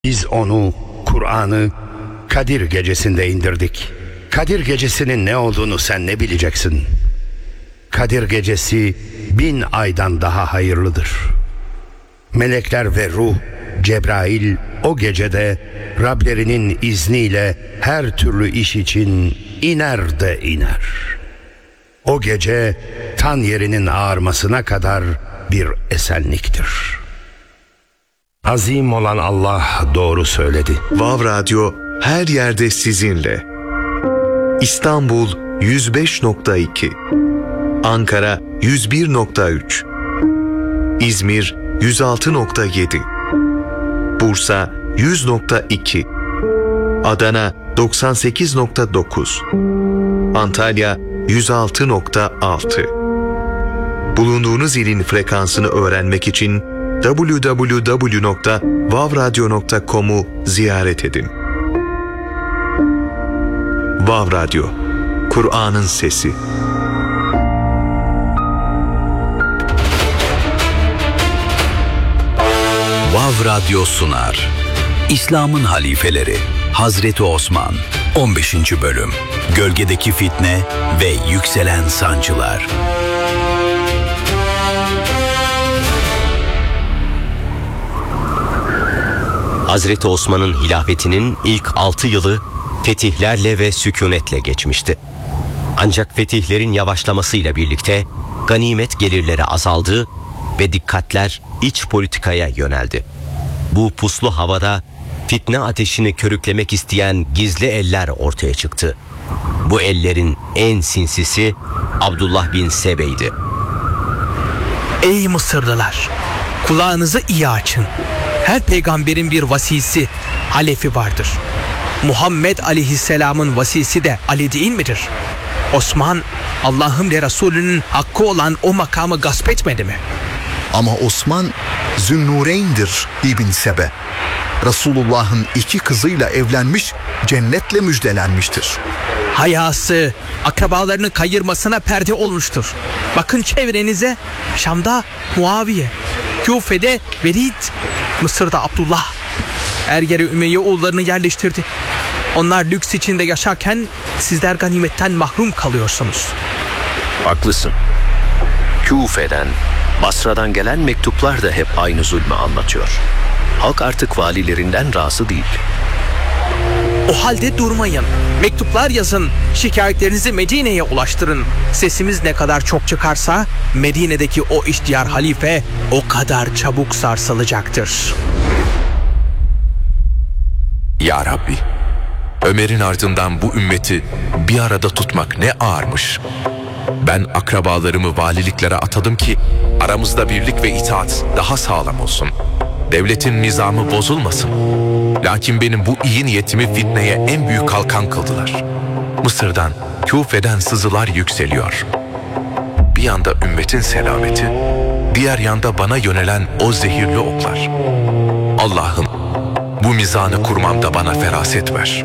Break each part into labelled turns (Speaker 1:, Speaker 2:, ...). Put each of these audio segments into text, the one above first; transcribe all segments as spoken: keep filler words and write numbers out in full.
Speaker 1: Biz onu, Kur'an'ı Kadir gecesinde indirdik. Kadir gecesinin ne olduğunu sen ne bileceksin? Kadir gecesi bin aydan daha hayırlıdır. Melekler ve ruh, Cebrail o gecede Rablerinin izniyle her türlü iş için iner de iner. O gece tan yerinin ağarmasına kadar bir esenliktir. Azim olan Allah doğru söyledi.
Speaker 2: Vav Radyo her yerde sizinle. İstanbul yüz beş nokta iki, Ankara yüz bir nokta üç, İzmir yüz altı nokta yedi, Bursa yüz nokta iki, Adana doksan sekiz nokta dokuz, Antalya yüz altı nokta altı. Bulunduğunuz ilin frekansını öğrenmek için double-u double-u double-u nokta vav radyo nokta com'u ziyaret edin. Vav Radyo, Kur'an'ın sesi.
Speaker 3: Vav Radyo sunar. İslam'ın halifeleri Hazreti Osman on beşinci bölüm. Gölgedeki fitne ve yükselen sancılar.
Speaker 4: Hazreti Osman'ın hilafetinin ilk altı yılı fetihlerle ve sükunetle geçmişti. Ancak fetihlerin yavaşlamasıyla birlikte ganimet gelirleri azaldı ve dikkatler iç politikaya yöneldi. Bu puslu havada fitne ateşini körüklemek isteyen gizli eller ortaya çıktı. Bu ellerin en sinsisi Abdullah bin Sebe'ydi.
Speaker 5: Ey Mısırlılar! Kulağınızı iyi açın. Her peygamberin bir vasisi, halefi vardır. Muhammed Aleyhisselam'ın vasisi de Ali değil midir? Osman, Allah'ın ve Resulünün hakkı olan o makamı gasp etmedi mi?
Speaker 6: Ama Osman Zünnureyn'dir İbn Sebe. Resulullah'ın iki kızıyla evlenmiş, cennetle müjdelenmiştir.
Speaker 5: Hayası, akrabalarını kayırmasına perde olmuştur. Bakın çevrenize, Şam'da Muaviye, Küfe'de Velid, Mısır'da Abdullah. Her yere Ümeyye oğullarını yerleştirdi. Onlar lüks içinde yaşarken sizler ganimetten mahrum kalıyorsunuz.
Speaker 7: Haklısın. Küfe'den, Basra'dan gelen mektuplar da hep aynı zulmü anlatıyor. Halk artık valilerinden razı değil.
Speaker 5: O halde durmayın. Mektuplar yazın. Şikayetlerinizi Medine'ye ulaştırın. Sesimiz ne kadar çok çıkarsa Medine'deki o ihtiyar halife o kadar çabuk sarsılacaktır.
Speaker 8: Ya Rabbi, Ömer'in ardından bu ümmeti bir arada tutmak ne ağırmış. Ben akrabalarımı valiliklere atadım ki aramızda birlik ve itaat daha sağlam olsun. Devletin nizamı bozulmasın. Lakin benim bu iyi niyetimi fitneye en büyük kalkan kıldılar. Mısır'dan, Küfe'den sızılar yükseliyor. Bir yanda ümmetin selameti, diğer yanda bana yönelen o zehirli oklar. Allah'ım, bu mizanı kurmamda bana feraset ver.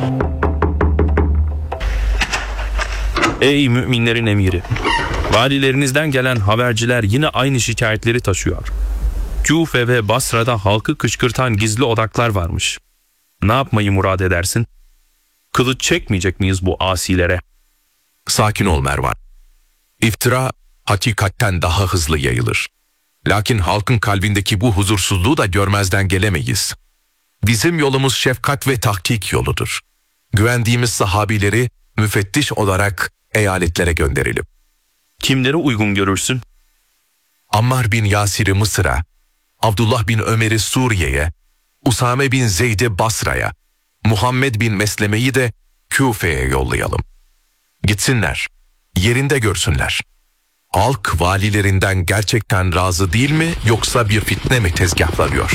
Speaker 9: Ey müminlerin emiri! Valilerinizden gelen haberciler yine aynı şikayetleri taşıyor. Küfe ve Basra'da halkı kışkırtan gizli odaklar varmış. Ne yapmayı murad edersin? Kılıç çekmeyecek miyiz bu asilere?
Speaker 8: Sakin ol Mervan. İftira hakikatten daha hızlı yayılır. Lakin halkın kalbindeki bu huzursuzluğu da görmezden gelemeyiz. Bizim yolumuz şefkat ve tahkik yoludur. Güvendiğimiz sahabileri müfettiş olarak eyaletlere gönderelim.
Speaker 9: Kimleri uygun görürsün?
Speaker 8: Ammar bin Yasir'i Mısır'a, Abdullah bin Ömer'i Suriye'ye, Usame bin Zeyd'i Basra'ya, Muhammed bin Mesleme'yi de Küfe'ye yollayalım. Gitsinler, yerinde görsünler. Halk valilerinden gerçekten razı değil mi, yoksa bir fitne mi tezgahlanıyor?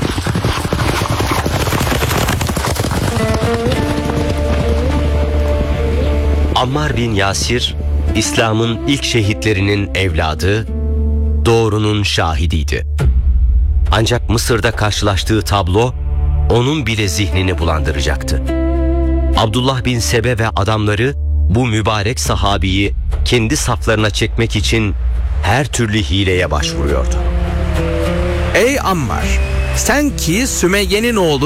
Speaker 4: Ammar bin Yasir, İslam'ın ilk şehitlerinin evladı, doğrunun şahidiydi. Ancak Mısır'da karşılaştığı tablo onun bile zihnini bulandıracaktı. Abdullah bin Sebe ve adamları bu mübarek sahabiyi kendi saflarına çekmek için her türlü hileye başvuruyordu.
Speaker 5: Ey Ammar! Sen ki Sümeyye'nin oğlu